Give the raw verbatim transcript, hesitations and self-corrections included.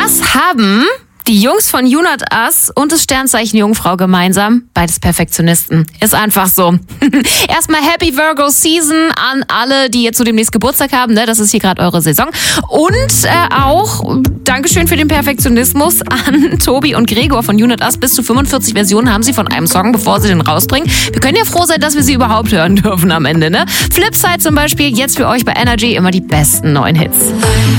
Was haben die Jungs von You Not Us und das Sternzeichen Jungfrau gemeinsam? Beides Perfektionisten. Ist einfach so. Erstmal Happy Virgo Season an alle, die jetzt so demnächst Geburtstag haben. Ne? Das ist hier gerade eure Saison. Und äh, auch Dankeschön für den Perfektionismus an Tobi und Gregor von You Not Us. Bis zu fünfundvierzig Versionen haben sie von einem Song, bevor sie den rausbringen. Wir können ja froh sein, dass wir sie überhaupt hören dürfen am Ende. Ne? Flipside zum Beispiel, jetzt für euch bei Energy immer die besten neuen Hits.